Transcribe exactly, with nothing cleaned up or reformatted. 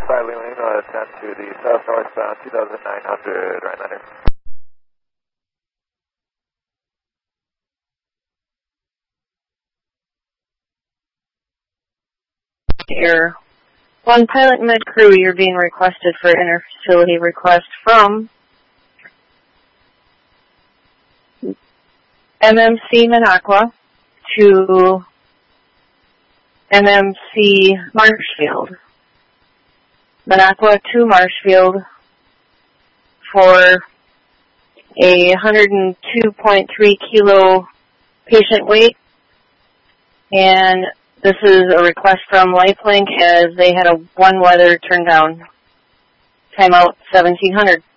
five Lima Lima, ten to the south northbound, two thousand nine hundred, Rhinelander. Air one pilot med crew, you're being requested for inter-facility request from M M C Minocqua to M M C Marshfield. Minocqua to Marshfield for a one hundred two point three kilo patient weight, and this is a request from LifeLink as they had a one weather turn down. Timeout seventeen hundred.